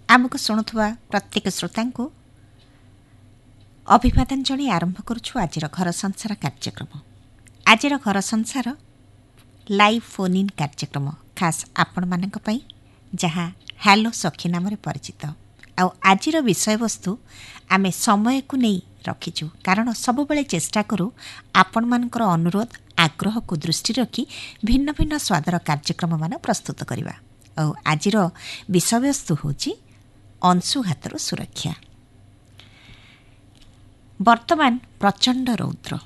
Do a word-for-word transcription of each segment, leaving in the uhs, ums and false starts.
आमको शुणुवा प्रत्येक श्रोता को अभिवादन जणी आरंभ करुछु आज घर संसार कार्यक्रम। आज घर संसार लाइव फोन इन कार्यक्रम खास आपण मानक पई जहाँ हेलो सखी नाम परिचित। आज विषय वस्तु आमे समय को नहीं रखीचु कारण सबुबले चेष्टा करूँ आपण मानकर अनुरोध आग्रह को दृष्टि रखी भिन्न भिन्न स्वादर कार्यक्रम मान प्रस्तुत करवा। और आज विषय वस्तु होची अंशुघातर सुरक्षा। वर्तमान प्रचंड रौद्र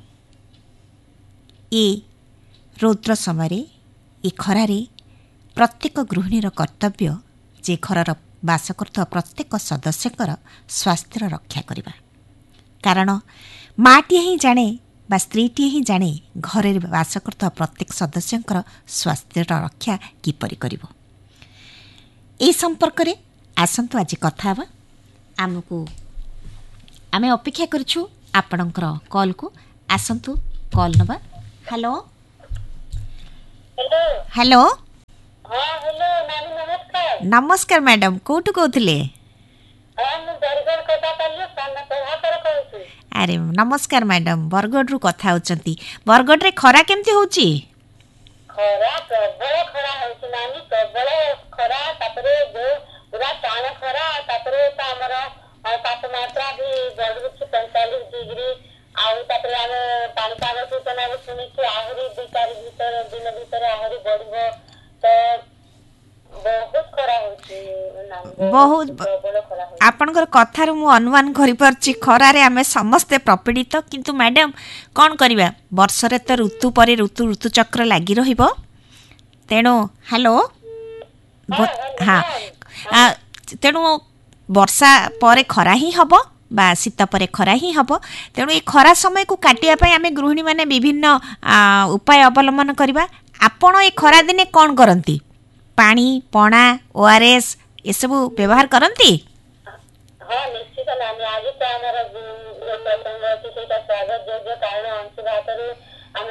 ए रौद्र समय ए खरारे प्रत्येक गृहिणीर कर्तव्य जे घरर बास करथुवा प्रत्येक सदस्यकर स्वास्थ्यर रक्षा करवा। कारण माटी ही जाने बा स्त्रीटी ही जाने घरे बास करथुवा प्रत्येक सदस्यकर स्वास्थ्यर रक्षा किपरि करिवो। ए संपर्क रे आसंतु आज कथा हेबा। आमको आमे अपेक्षा करछु आपणकर कॉल को। आसंतु कॉल नबा। हेलो हेलो हेलो हाँ हेलो नानी नमस्कार। नमस्कार मैडम कोठु कहथिले? हाँ मु बरगड़ कथा कलियो सामने पढ़ा कर कहू। अरे नमस्कार मैडम बरगड़ रु कथा होचंती। बरगड़ रे खरा केमती होची? खरा प्रबल खरा होची नानी प्रबल खरा तापरे जो पूरा टाण खरा तापरे तो हमर तापमात्रा भी बढ़ु छी पैंतालीस डिग्री आउ तापरे हम पानीपाग सूचना सुनी कि आहुरी दुई तारीख भीतर दिन भीतर आहुरी बढ़िबो तो बहुत खरा होची नानी बहुत प्रबल खरा होची। आपनकर कथा रु मु अनुमान करि परछि खरा रे आमे समस्त प्रपीड़ित किंतु मैडम कोन करिबा वर्ष रे तो ऋतु परे ऋतु ऋतु चक्र लागि रहिबो तेणु हेलो हाँ तेणु वर्षा परे खरा ही हबो बा शीत परे खरा ही हबो। तेणु ए खरा समय को काटिया पय आमे गृहिणी माने विभिन्न उपाय अवलंबन करबा। आपण ए खरा दिने कोन करंती? पानी पणा ओआरएस ये सब व्यवहार करंती? हाँ निश्चित नानी आज तो हमारा प्रसंग अच्छी स्वागत योग्य कारण अंशुघातर